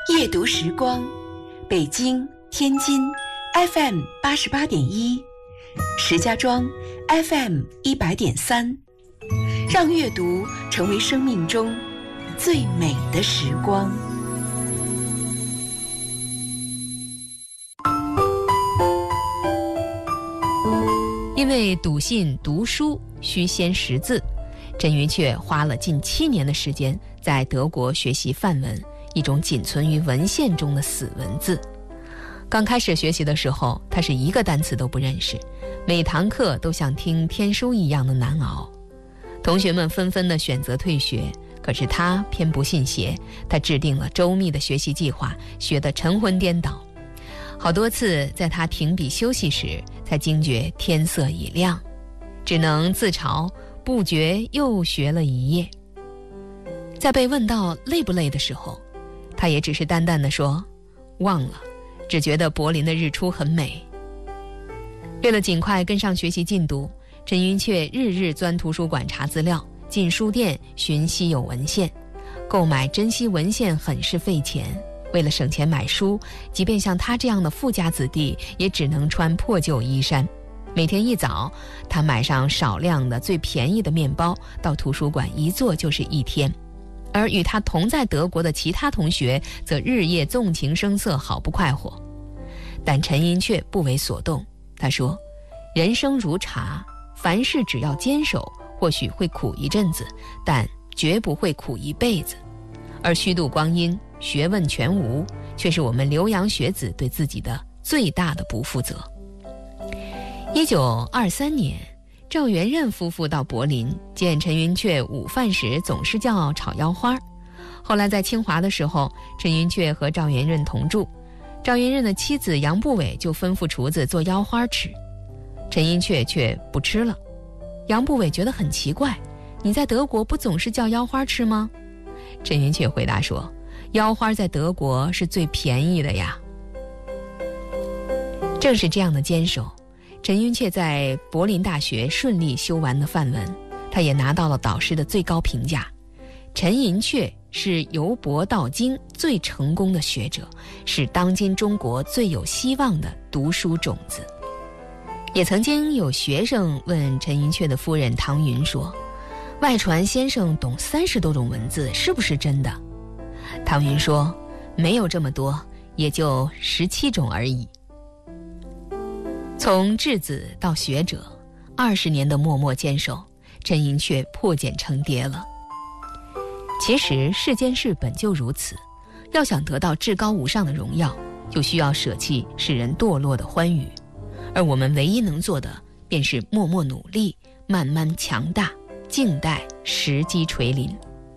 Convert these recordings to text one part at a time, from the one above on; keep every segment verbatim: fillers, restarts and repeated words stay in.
夜读时光，北京、天津 F M 八十八点一，石家庄 F M 一百点三，让阅读成为生命中最美的时光。 因为笃信读书需先识字，陈寅恪花了近七年的时间在德国学习范文，一种仅存于文献中的死文字。刚开始学习的时候，他是一个单词都不认识，每堂课都像听天书一样的难熬。同学们纷纷的选择退学，可是他偏不信邪，他制定了周密的学习计划，学得神魂颠倒。好多次在他停笔休息时，才惊觉天色已亮，只能自嘲不觉又学了一夜。在被问到累不累的时候，他也只是淡淡地说忘了，只觉得柏林的日出很美。为了尽快跟上学习进度，陈寅恪日日钻图书馆查资料，进书店寻稀有文献。购买珍稀文献很是费钱，为了省钱买书，即便像他这样的富家子弟，也只能穿破旧衣衫。每天一早，他买上少量的最便宜的面包，到图书馆一坐就是一天。而与他同在德国的其他同学则日夜纵情声色，好不快活。但陈寅恪不为所动，他说：人生如茶，凡事只要坚守，或许会苦一阵子，但绝不会苦一辈子。而虚度光阴，学问全无，却是我们留洋学子对自己的最大的不负责。一九二三年，赵元任夫妇到柏林，见陈寅恪午饭时总是叫炒腰花。后来在清华的时候，陈寅恪和赵元任同住，赵元任的妻子杨步伟就吩咐厨子做腰花吃，陈寅恪却不吃了。杨步伟觉得很奇怪，你在德国不总是叫腰花吃吗？陈寅恪回答说，腰花在德国是最便宜的呀。正是这样的坚守，陈寅恪在柏林大学顺利修完了范文，他也拿到了导师的最高评价。陈寅恪是由博到精最成功的学者，是当今中国最有希望的读书种子。也曾经有学生问陈寅恪的夫人唐云说，外传先生懂三十多种文字，是不是真的？唐云说，没有这么多，也就十七种而已。从稚子到学者，二十年的默默坚守，陈寅恪破茧成蝶了。其实世间事本就如此，要想得到至高无上的荣耀，就需要舍弃使人堕落的欢愉，而我们唯一能做的，便是默默努力，慢慢强大，静待时机垂临。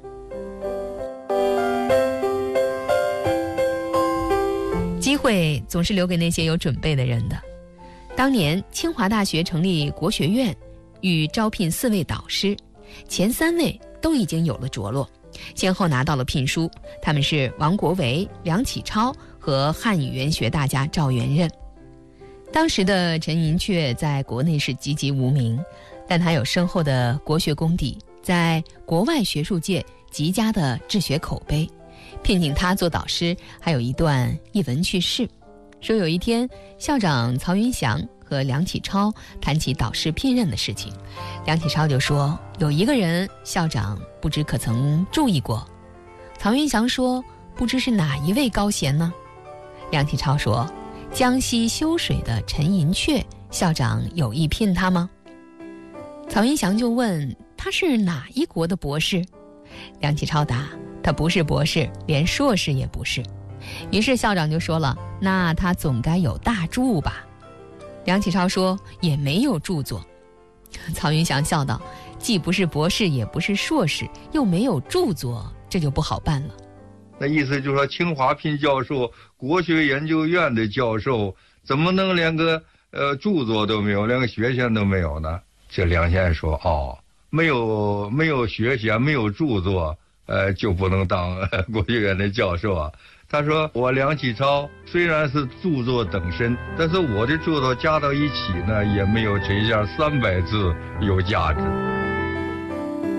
机会总是留给那些有准备的人的。当年清华大学成立国学院，欲招聘四位导师，前三位都已经有了着落，先后拿到了聘书，他们是王国维、梁启超和汉语言学大家赵元任。当时的陈寅恪在国内是籍籍无名，但他有深厚的国学功底，在国外学术界极佳的治学口碑。聘请他做导师还有一段逸闻趣事，说有一天校长曹云祥和梁启超谈起导师聘任的事情，梁启超就说，有一个人校长不知可曾注意过。曹云祥说，不知是哪一位高贤呢？梁启超说，江西修水的陈寅恪，校长有意聘他吗？曹云祥就问，他是哪一国的博士？梁启超答，他不是博士，连硕士也不是。于是校长就说了，那他总该有大著吧？梁启超说，也没有著作。曹云祥笑道，既不是博士，也不是硕士，又没有著作，这就不好办了。 那意思就是说，清华聘教授，国学研究院的教授，怎么能连个呃著作都没有，连个学衔都没有呢？这梁先生说，哦，没有没有学衔，没有著作，呃，就不能当、呃、国学院的教授啊。他说，我梁启超虽然是著作等身，但是我的著作加到一起呢，也没有这下三百字有价值。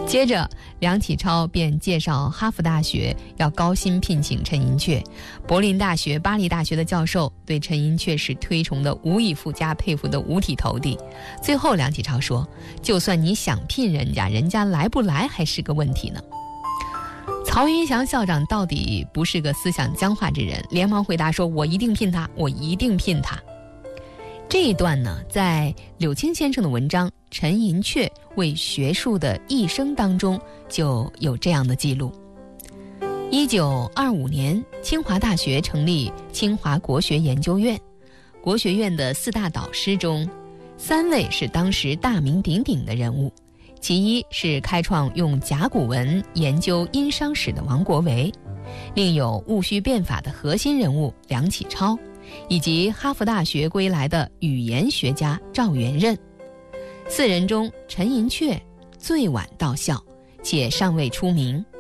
接着，梁启超便介绍哈佛大学要高薪聘请陈寅恪，柏林大学、巴黎大学的教授对陈寅恪是推崇的无以复加，佩服的五体投地。最后，梁启超说：“就算你想聘人家，人家来不来还是个问题呢。”曹云祥校长到底不是个思想僵化之人，连忙回答说：“我一定聘他，我一定聘他。”这一段呢，在柳青先生的文章《陈寅恪为学术的一生》当中就有这样的记录。一九二五年，清华大学成立清华国学研究院，国学院的四大导师中，三位是当时大名鼎鼎的人物。其一是开创用甲骨文研究殷商史的王国维，另有戊戌变法的核心人物梁启超，以及哈佛大学归来的语言学家赵元任。四人中，陈寅恪最晚到校，且尚未出名。